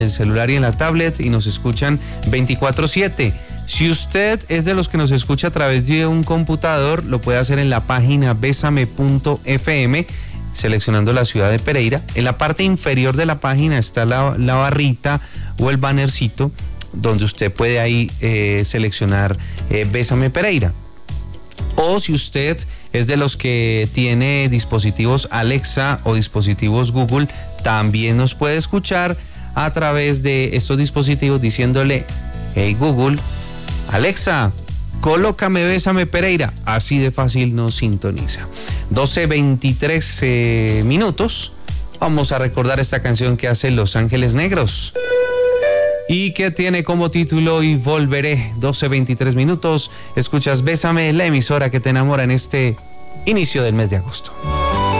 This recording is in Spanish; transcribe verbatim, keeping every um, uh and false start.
el celular y en la tablet y nos escuchan veinticuatro siete. Si usted es de los que nos escucha a través de un computador, lo puede hacer en la página besame punto efe eme, seleccionando la ciudad de Pereira. En la parte inferior de la página está la, la barrita o el bannercito donde usted puede ahí eh, seleccionar eh, Bésame Pereira. O si usted es de los que tiene dispositivos Alexa o dispositivos Google, también nos puede escuchar a través de estos dispositivos diciéndole: hey Google, Alexa, colócame Bésame Pereira. Así de fácil nos sintoniza. doce veintitrés eh, minutos. Vamos a recordar esta canción que hace Los Ángeles Negros y que tiene como título Y Volveré. doce veintitrés minutos. Escuchas Bésame, la emisora que te enamora en este inicio del mes de agosto.